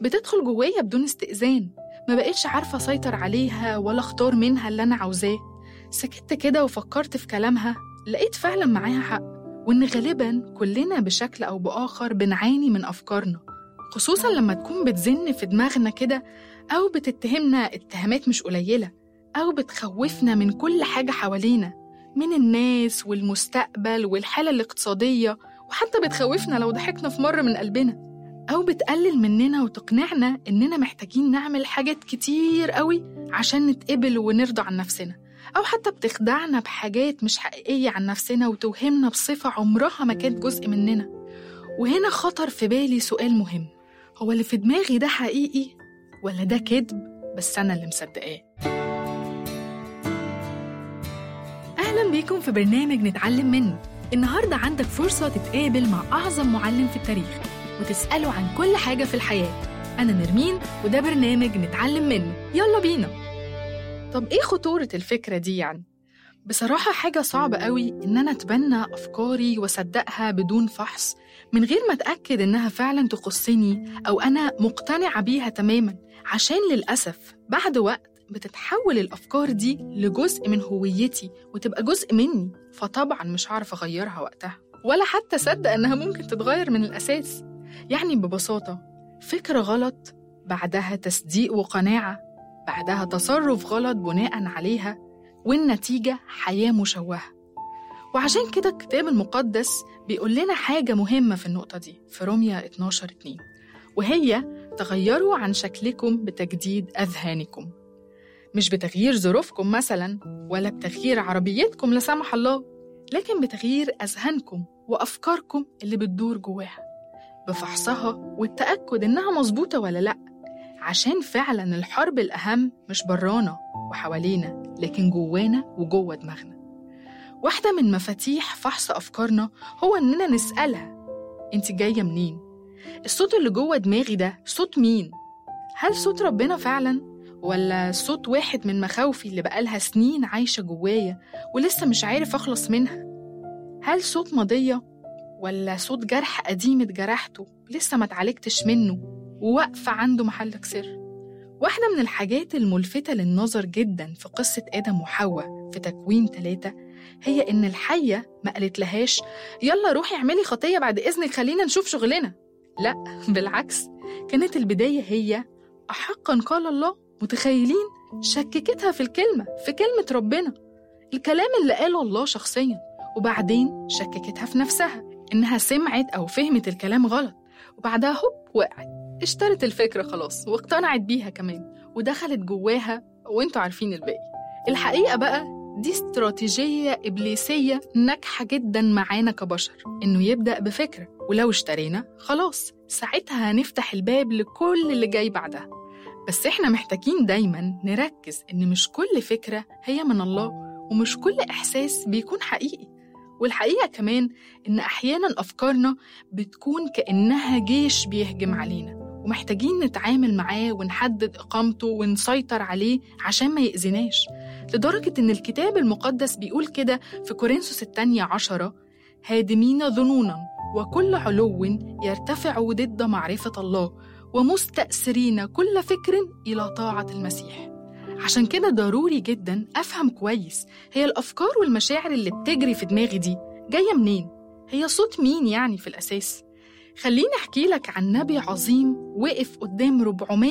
بتدخل جوايا بدون استئذان، ما بقيتش عارفة أسيطر عليها ولا أختار منها اللي أنا عاوزاه. سكت كده وفكرت في كلامها، لقيت فعلا معاها حق، وإن غالبا كلنا بشكل أو بآخر بنعاني من أفكارنا، خصوصا لما تكون بتزن في دماغنا كده، أو بتتهمنا اتهامات مش قليلة، أو بتخوفنا من كل حاجة حوالينا، من الناس والمستقبل والحالة الاقتصادية، وحتى بتخوفنا لو ضحكنا في مرة من قلبنا، أو بتقلل مننا وتقنعنا إننا محتاجين نعمل حاجات كتير قوي عشان نتقبل ونرضى عن نفسنا، أو حتى بتخدعنا بحاجات مش حقيقية عن نفسنا وتوهمنا بصفة عمرها ما كانت جزء مننا. وهنا خطر في بالي سؤال مهم، هو اللي في دماغي ده حقيقي ولا ده كذب بس أنا اللي مصدقاه؟ أهلا بيكم في برنامج نتعلم منه. النهاردة عندك فرصة تتقابل مع أعظم معلم في التاريخ وتسأله عن كل حاجة في الحياة. أنا نرمين وده برنامج نتعلم منه، يلا بينا. طب إيه خطورة الفكرة دي يعني؟ بصراحة حاجة صعبة قوي إن أنا أتبنى أفكاري وأصدقها بدون فحص، من غير ما أتأكد إنها فعلا تخصني أو أنا مقتنعة بيها تماما، عشان للأسف بعد وقت بتتحول الأفكار دي لجزء من هويتي وتبقى جزء مني، فطبعا مش هعرف أغيرها وقتها ولا حتى أصدق إنها ممكن تتغير من الأساس. يعني ببساطة فكرة غلط بعدها تصديق وقناعة، بعدها تصرف غلط بناء عليها، والنتيجة حياة مشوهة. وعشان كده الكتاب المقدس بيقول لنا حاجة مهمة في النقطة دي في روميا 12:2، وهي تغيروا عن شكلكم بتجديد أذهانكم، مش بتغيير ظروفكم مثلا ولا بتغيير عربيتكم لا سمح الله، لكن بتغيير أذهانكم وأفكاركم اللي بتدور جواها، بفحصها والتأكد إنها مظبوطة ولا لأ، عشان فعلا الحرب الأهم مش برانا وحوالينا لكن جوانا وجوه دماغنا. واحدة من مفاتيح فحص أفكارنا هو إننا نسألها أنت جاية منين؟ الصوت اللي جوه دماغي ده صوت مين؟ هل صوت ربنا فعلا؟ ولا صوت واحد من مخاوفي اللي بقالها سنين عايشة جوايا ولسه مش عارف أخلص منها؟ هل صوت ماضية؟ ولا صوت جرح قديم اتجرحته لسه ما اتعالجتش منه وواقفة عنده محلك سر؟ واحدة من الحاجات الملفتة للنظر جدا في قصة آدم وحواء في تكوين 3 هي إن الحية ما قالت لهاش يلا روحي اعملي خطية بعد إذنك خلينا نشوف شغلنا. لا بالعكس، كانت البداية هي أحقا قال الله. متخيلين؟ شككتها في الكلمة، في كلمة ربنا، الكلام اللي قاله الله شخصيا، وبعدين شككتها في نفسها إنها سمعت أو فهمت الكلام غلط، وبعدها هوب وقعت، اشترت الفكرة خلاص واقتنعت بيها كمان ودخلت جواها، وانتوا عارفين الباقي. الحقيقة بقى دي استراتيجية إبليسية ناجحة جدا معانا كبشر، إنه يبدأ بفكرة ولو اشترينا خلاص ساعتها هنفتح الباب لكل اللي جاي بعدها. بس إحنا محتاجين دايما نركز إن مش كل فكرة هي من الله، ومش كل إحساس بيكون حقيقي. والحقيقة كمان إن أحياناً أفكارنا بتكون كأنها جيش بيهجم علينا، ومحتاجين نتعامل معاه ونحدد إقامته ونسيطر عليه عشان ما يأذناش، لدرجة إن الكتاب المقدس بيقول كده في كورنثوس 2:10 هادمين ظنوناً وكل علو يرتفع ضد معرفة الله ومستأثرين كل فكر إلى طاعة المسيح. عشان كده ضروري جدا أفهم كويس هي الأفكار والمشاعر اللي بتجري في دماغي دي جاية منين؟ هي صوت مين يعني في الأساس؟ خليني أحكي لك عن نبي عظيم وقف قدام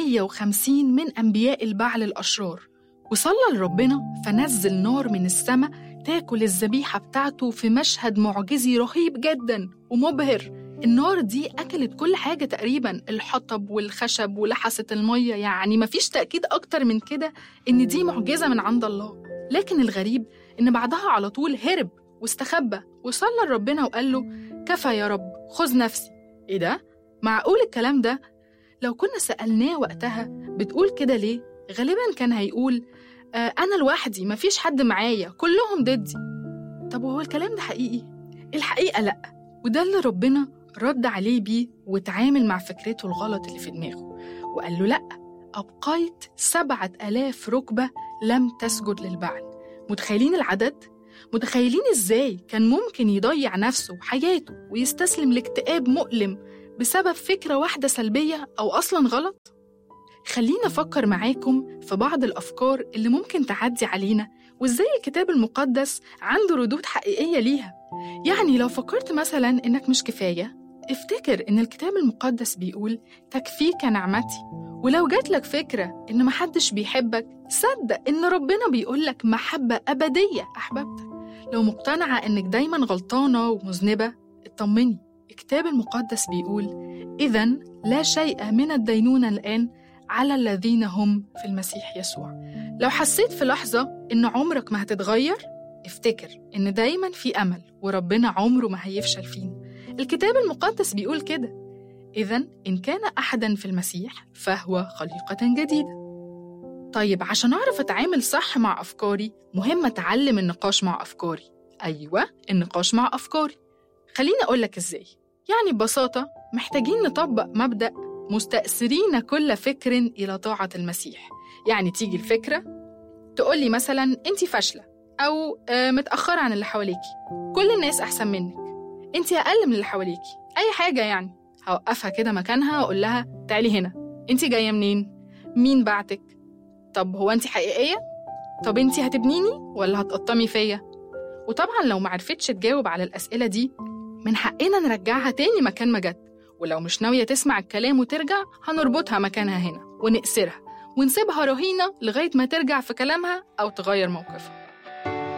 450 من أنبياء البعل الأشرار، وصلى لربنا فنزل نار من السماء تاكل الذبيحة بتاعته في مشهد معجزي رهيب جدا ومبهر. النار دي أكلت كل حاجة تقريباً، الحطب والخشب ولحست المية، يعني مفيش تأكيد أكتر من كده إن دي معجزة من عند الله. لكن الغريب إن بعدها على طول هرب واستخبى وصلى لربنا وقال له كفى يا رب خذ نفسي. إيه ده؟ معقول الكلام ده؟ لو كنا سألناه وقتها بتقول كده ليه؟ غالباً كان هيقول أنا لوحدي مفيش حد معايا كلهم ضدي. طب وهو الكلام ده حقيقي؟ الحقيقة لأ، وده اللي ربنا رد عليه بيه وتعامل مع فكرته الغلط اللي في دماغه وقال له لأ، أبقيت 7000 ركبة لم تسجد للبعل. متخيلين العدد؟ متخيلين إزاي كان ممكن يضيع نفسه وحياته ويستسلم لاكتئاب مؤلم بسبب فكرة واحدة سلبية أو أصلاً غلط؟ خلينا أفكر معاكم في بعض الأفكار اللي ممكن تعدي علينا وإزاي الكتاب المقدس عنده ردود حقيقية ليها. يعني لو فكرت مثلاً إنك مش كفاية، افتكر إن الكتاب المقدس بيقول تكفيك نعمتي. ولو جاتلك فكرة إن محدش بيحبك، صدق إن ربنا بيقولك محبة أبدية أحببتك. لو مقتنعة إنك دايماً غلطانة ومذنبة، اطمني، الكتاب المقدس بيقول إذن لا شيء من الدينونة الآن على الذين هم في المسيح يسوع. لو حسيت في لحظة إن عمرك ما هتتغير، افتكر إن دايماً في أمل وربنا عمره ما هيفشل فينا. الكتاب المقدس بيقول كده: إذن إن كان أحداً في المسيح فهو خليقة جديدة. طيب عشان أعرف أتعامل صح مع أفكاري، مهم أتعلم النقاش مع أفكاري. أيوة، النقاش مع أفكاري. خليني أقولك إزاي. يعني ببساطة محتاجين نطبق مبدأ مستأثرين كل فكر إلى طاعة المسيح. يعني تيجي الفكرة تقولي مثلاً أنتي فاشلة، أو متأخرة عن اللي حواليكي، كل الناس أحسن منك، أنتي أقل من اللي حواليكي، أي حاجة. يعني هوقفها كده مكانها وأقول لها تعالي هنا، أنتي جاية منين؟ مين بعتك؟ طب هو أنتي حقيقية؟ طب أنتي هتبنيني ولا هتقطمي فيا؟ وطبعاً لو معرفتش تجاوب على الأسئلة دي، من حقنا نرجعها تاني مكان ما جت. ولو مش ناوية تسمع الكلام وترجع، هنربطها مكانها هنا ونقسرها ونسيبها رهينة لغاية ما ترجع في كلامها أو تغير موقفها.